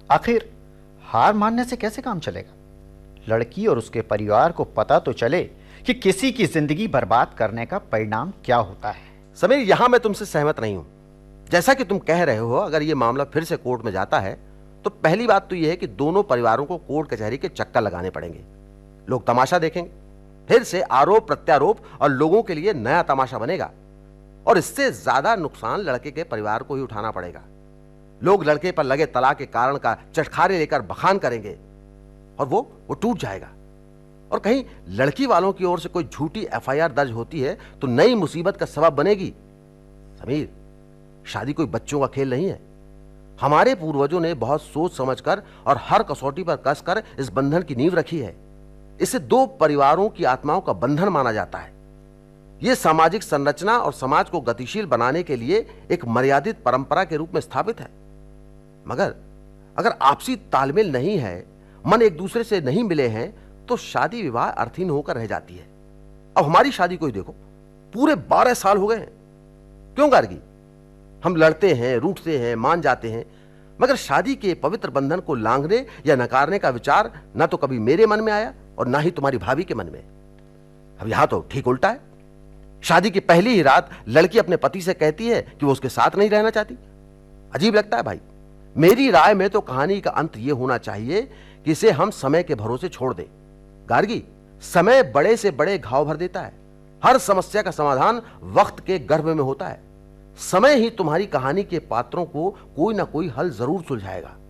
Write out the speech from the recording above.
आखिर हार मानने से कैसे काम चलेगा? लड़की और उसके परिवार को पता तो चले कि किसी की जिंदगी बर्बाद करने का परिणाम क्या होता है। समीर, यहां मैं तुमसे सहमत नहीं हूं। जैसा कि तुम कह रहे हो, अगर यह मामला फिर से कोर्ट में जाता है तो पहली बात तो यह है कि दोनों परिवारों को कोर्ट कचहरी के चक्कर लगाने पड़ेंगे। लोग तमाशा देखेंगे, फिर से आरोप प्रत्यारोप और लोगों के लिए नया तमाशा बनेगा, और इससे ज्यादा नुकसान लड़के के परिवार को ही उठाना पड़ेगा। लोग लड़के पर लगे तलाक के कारण का चटखारे लेकर बखान करेंगे और वो टूट जाएगा। और कहीं लड़की वालों की ओर से कोई झूठी एफआईआर दर्ज होती है तो नई मुसीबत का सबब बनेगी। समीर, शादी कोई बच्चों का खेल नहीं है। हमारे पूर्वजों ने बहुत सोच समझकर और हर कसौटी पर कसकर इस बंधन की नींव रखी है। इसे दो परिवारों की आत्माओं का बंधन माना जाता है। यह सामाजिक संरचना और समाज को गतिशील बनाने के लिए एक मर्यादित परंपरा के रूप में स्थापित है। मगर अगर आपसी तालमेल नहीं है, मन एक दूसरे से नहीं मिले हैं, तो शादी विवाह अर्थहीन होकर रह जाती है। अब हमारी शादी को ही देखो, पूरे 12 साल हो गए हैं। क्यों गार्गी? हम लड़ते हैं, रूठते हैं, मान जाते हैं, मगर शादी के पवित्र बंधन को लांघने या नकारने का विचार ना तो कभी मेरे मन में आया और ना ही तुम्हारी भाभी के मन में। अब यहां तो ठीक उल्टा है। शादी की पहली ही रात लड़की अपने पति से कहती है कि वो उसके साथ नहीं रहना चाहती। अजीब लगता है भाई। मेरी राय में तो कहानी का अंत यह होना चाहिए कि इसे हम समय के भरोसे छोड़ दें। गार्गी, समय बड़े से बड़े घाव भर देता है। हर समस्या का समाधान वक्त के गर्भ में होता है। समय ही तुम्हारी कहानी के पात्रों को कोई ना कोई हल जरूर सुलझाएगा।